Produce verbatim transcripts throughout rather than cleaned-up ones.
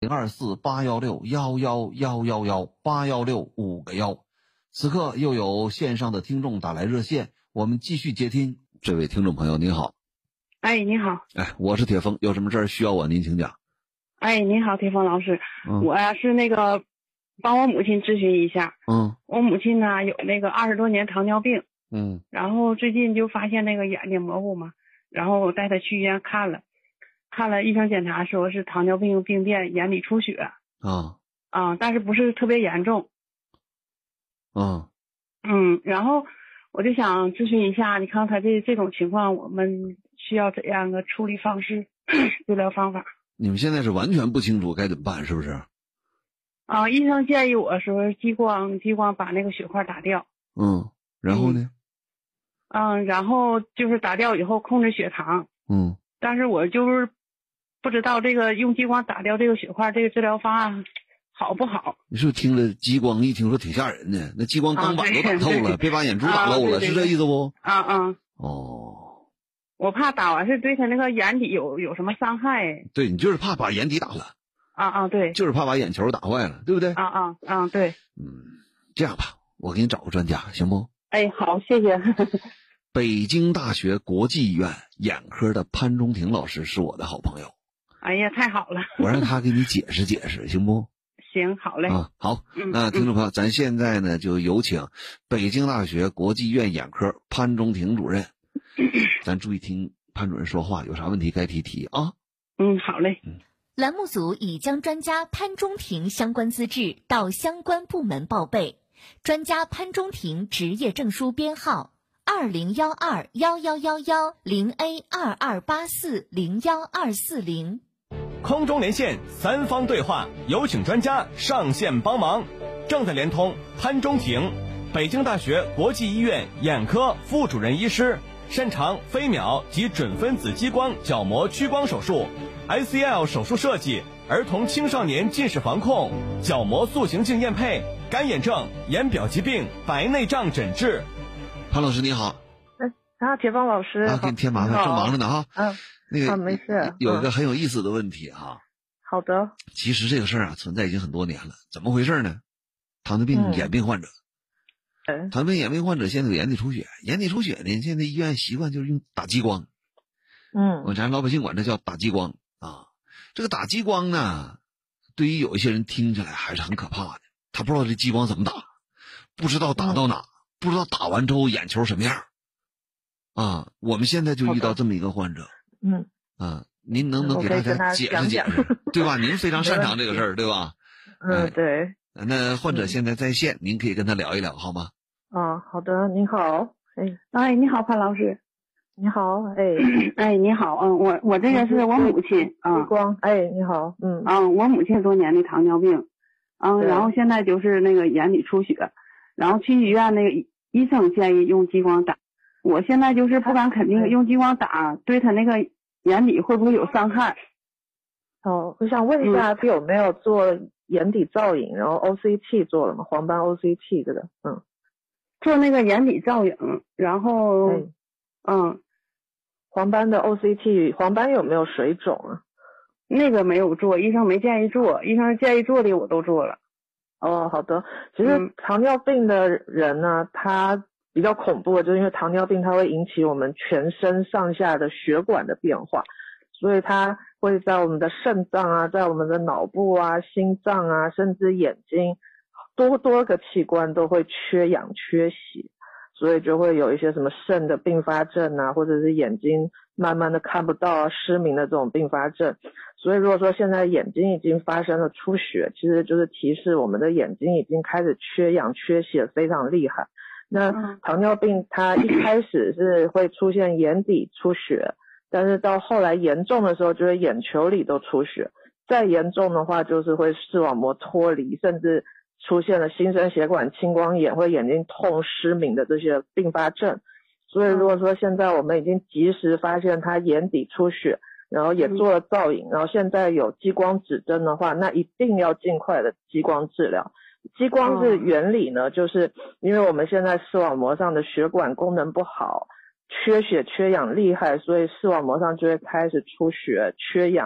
零二四八幺六幺幺幺幺幺八幺六五个幺。此刻又有线上的听众打来热线，我们继续接听。这位听众朋友您好。 哎，你好。 哎，我是铁峰，有什么事儿需要我您请讲。 哎，你好，铁峰老师。 嗯、 我呀是那个帮我母亲咨询一下。 嗯。 我母亲呢有那个二十多年糖尿病。 嗯。然后最近就发现那个眼睛模糊嘛，然后我带她去医院看了，看了医生检查说是糖尿病病变，眼底出血。 啊。 啊，但是不是特别严重。 嗯。 嗯，然后我就想咨询一下，你看她这这种情况，我们需要怎样的处理方式、治疗方法？ 你们现在是完全不清楚该怎么办，是不是？ 啊，医生建议我说激光，激光把那个血块打掉。 嗯，然后呢？ 嗯，然后就是打掉以后控制血糖。 嗯。 但是我就是不知道这个用激光打掉这个血块，这个治疗方案好不好？ 你是不是听了激光一听说挺吓人的？那激光钢板都打透了，别把眼珠打漏了， 啊、 是这意思不？ 啊啊。 哦。 我怕打完是对他那个眼底有有什么伤害。 对，你就是怕把眼底打了。 啊啊，对。 就是怕把眼球打坏了，对不对？ 啊啊啊，对。 嗯，这样吧，我给你找个专家，行不？ 哎，好，谢谢。 北京大学国际医院眼科的潘中庭老师是我的好朋友。 哎呀，太好了。 我让他给你解释解释，行不？ 行，好嘞。 啊，好。那听众朋友，咱现在呢就有请北京大学国际医院眼科潘中庭主任，咱注意听潘主任说话，有啥问题该提提啊。 嗯，好嘞。 嗯。 栏目组已将专家潘中庭相关资质到相关部门报备。专家潘中庭执业证书编号二零幺二幺幺幺幺零 A 二二八四零幺二四零。 空中连线，三方对话，有请专家上线帮忙。正在连通潘中庭，北京大学国际医院眼科副主任医师，擅长飞秒及准分子激光角膜屈光手术、I C L 手术设计、儿童青少年近视防控、角膜塑形镜验配、干眼症、眼表疾病、白内障诊治。 潘老师你好。 哎，啊，铁峰老师。 啊，给你添麻烦，正忙着呢哈。 嗯。 那个、 啊、没事。 有一个很有意思的问题哈。 好的。 其实这个事儿啊存在已经很多年了，怎么回事呢？糖尿病眼病患者。 嗯。 糖尿病眼病患者现在有眼底出血，眼底出血呢，现在医院习惯就是用打激光。 嗯。 我咱老百姓管这叫打激光啊。这个打激光呢，对于有一些人听起来还是很可怕的。他不知道这激光怎么打，不知道打到哪，嗯、不知道打完之后眼球什么样。啊，我们现在就遇到这么一个患者。 嗯。 啊，您能不能给大家解释解释，对吧？您非常擅长这个事儿，对吧？ 嗯，哎、对。 那患者现在在线，嗯、您可以跟他聊一聊，好吗？ 啊，好的，您好。 哎，哎，你好，潘老师。 你好，哎， 哎，你好，嗯，我我这个是我母亲啊。 光，哎，你好，嗯， 嗯，我母亲多年的糖尿病，嗯，然后现在就是那个眼底出血，然后去医院那个医生建议用激光打，我现在就是不敢肯定用激光打对他那个眼底会不会有伤害。 哦，我想问一下，他、嗯、有没有做眼底造影，然后 O C T 做了吗？黄斑 O C T 这个，嗯， 做那个眼底造影，然后，嗯。嗯黄斑的 O C T， 黄斑有没有水肿啊？ 那个没有做，医生没建议做，医生建议做的我都做了。 哦，好的。其实糖尿病的人呢，嗯、他比较恐怖的就是因为糖尿病它会引起我们全身上下的血管的变化，所以它会在我们的肾脏啊，在我们的脑部啊、心脏啊，甚至眼睛多多个器官都会缺氧缺血。所以就会有一些什么肾的并发症啊，或者是眼睛慢慢的看不到啊、失明的这种并发症。所以如果说现在眼睛已经发生了出血，其实就是提示我们的眼睛已经开始缺氧缺血非常厉害。那糖尿病它一开始是会出现眼底出血，但是到后来严重的时候就是眼球里都出血，再严重的话就是会视网膜脱离，甚至出现了新生血管青光眼或眼睛痛失明的这些并发症。所以如果说现在我们已经及时发现他眼底出血，然后也做了造影，然后现在有激光指针的话，那一定要尽快的激光治疗。激光是原理呢，就是因为我们现在视网膜上的血管功能不好，缺血缺氧厉害，所以视网膜上就会开始出血缺氧，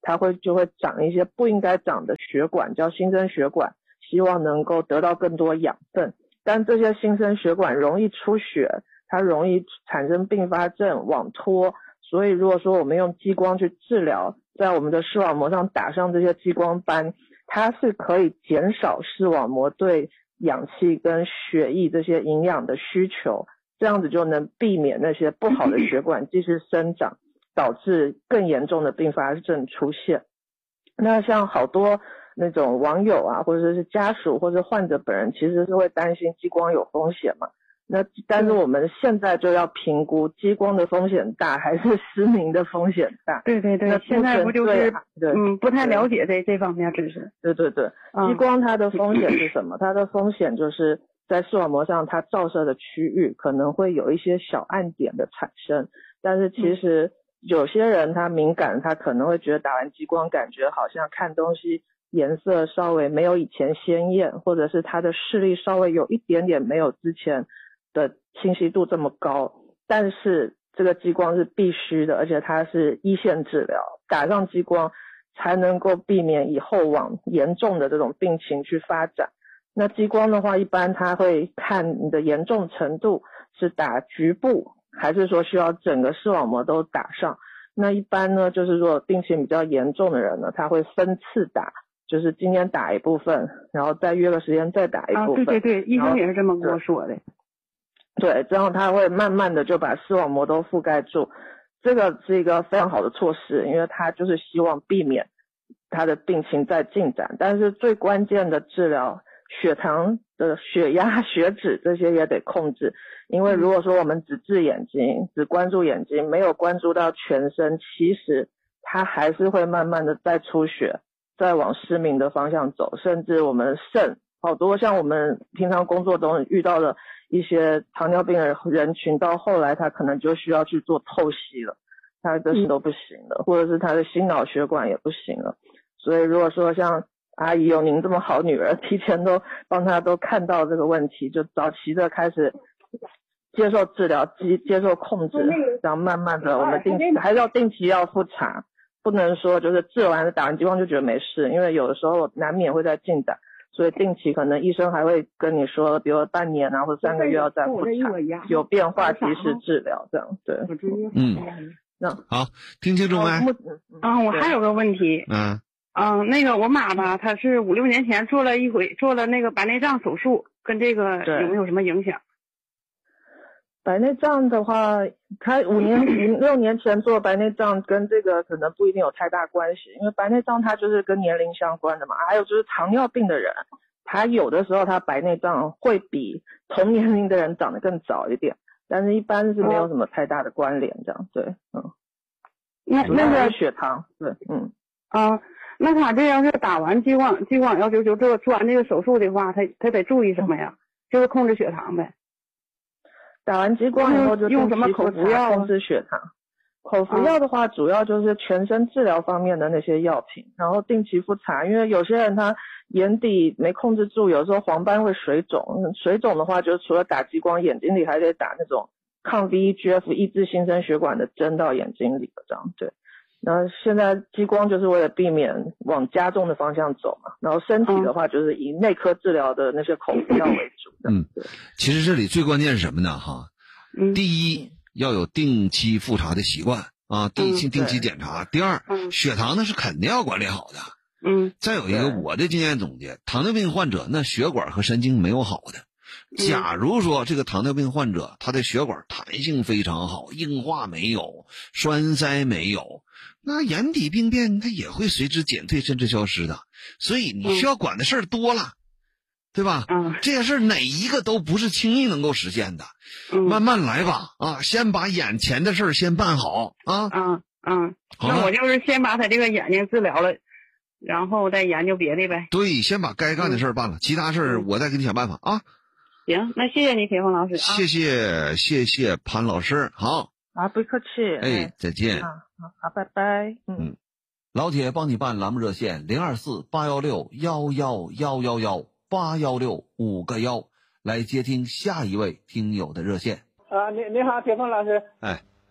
它会就会长一些不应该长的血管，叫新生血管，希望能够得到更多养分。但这些新生血管容易出血，它容易产生并发症、网脱，所以如果说我们用激光去治疗，在我们的视网膜上打上这些激光斑，它是可以减少视网膜对氧气跟血液这些营养的需求，这样子就能避免那些不好的血管继续生长，导致更严重的并发症出现。那像好多那种网友啊，或者是家属或者患者本人，其实是会担心激光有风险嘛。那但是我们现在就要评估激光的风险大还是失明的风险大。 对对对，现在不就是嗯不太了解这这方面知识。 对对对，激光它的风险是什么？它的风险就是在视网膜上它照射的区域可能会有一些小暗点的产生，但是其实有些人他敏感，他可能会觉得打完激光感觉好像看东西颜色稍微没有以前鲜艳，或者是他的视力稍微有一点点没有之前的清晰度这么高，但是这个激光是必须的，而且它是一线治疗，打上激光才能够避免以后往严重的这种病情去发展。那激光的话，一般它会看你的严重程度，是打局部还是说需要整个视网膜都打上。那一般呢，就是说病情比较严重的人呢，他会分次打，就是今天打一部分，然后再约个时间再打一部分。 啊，对对对，医生也是这么跟我说的。 对，这样他会慢慢的就把视网膜都覆盖住，这个是一个非常好的措施，因为他就是希望避免他的病情再进展。但是最关键的治疗，血糖的血压、血脂这些也得控制，因为如果说我们只治眼睛，只关注眼睛，没有关注到全身，其实它还是会慢慢的再出血，再往失明的方向走，甚至我们肾，好多像我们平常工作中遇到的一些糖尿病的人群，到后来他可能就需要去做透析了，他的肾都不行了，或者是他的心脑血管也不行了。所以如果说像阿姨有您这么好女儿，提前都帮他都看到这个问题，就早期的开始接受治疗，接接受控制，然后慢慢的我们定期还是要定期要复查，不能说就是治完打完激光就觉得没事，因为有的时候难免会再进展，所以定期可能医生还会跟你说，比如半年啊或者三个月要再复查，有变化及时治疗这样。对， 嗯， 那好，听清楚没？ 啊，我还有个问题。 嗯。 嗯，那个我妈妈她是五六年前做了一回做了那个白内障手术，跟这个有没有什么影响？ 白内障的话，她五年五六年前做白内障跟这个可能不一定有太大关系，因为白内障它就是跟年龄相关的嘛。还有就是糖尿病的人，他有的时候他白内障会比同年龄的人长得更早一点，但是一般是没有什么太大的关联，这样对，嗯。 那那个血糖，对，嗯。 啊。那他这要是打完激光，激光要就就做做完这个手术的话，他他得注意什么呀？就是控制血糖呗。 打完激光以后就用什么口服药控制血糖？口服药的话，主要就是全身治疗方面的那些药品，然后定期复查。因为有些人他眼底没控制住，有时候黄斑会水肿，水肿的话，就除了打激光，眼睛里还得打那种抗 V E G F 抑制新生血管的针到眼睛里的，这样对。然后现在激光就是为了避免往加重的方向走嘛，然后身体的话就是以内科治疗的那些口服药为主的。 嗯，其实这里最关键是什么呢？哈， 嗯， 第一要有定期复查的习惯啊，定期定期检查。第二，血糖那是肯定要管理好的。 嗯， 再有一个我的经验总结，糖尿病患者那血管和神经没有好的。假如说这个糖尿病患者他的血管弹性非常好，硬化没有，栓塞没有，那眼底病变它也会随之减退甚至消失的。所以你需要管的事儿多了，对吧？ 嗯， 这些事儿哪一个都不是轻易能够实现的。 嗯， 慢慢来吧，啊，先把眼前的事儿先办好啊。 嗯嗯， 好， 那我就是先把他这个眼睛治疗了，然后再研究别的呗。 对，先把该干的事儿办了，嗯，其他事儿我再给你想办法啊。 行，那谢谢你，铁峰老师啊。 谢谢谢谢潘老师，好。 啊，不客气。 哎，再见。 啊，好，拜拜。嗯。 嗯，老铁帮你办栏目热线零二四八幺六幺幺幺幺幺八幺六五个幺，来接听下一位听友的热线。 啊，你你好，铁峰老师。 哎。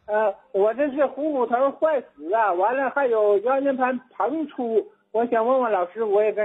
呃，我这是虎骨头坏死了，完了还有腰间盘膨出，我想问问老师，我也跟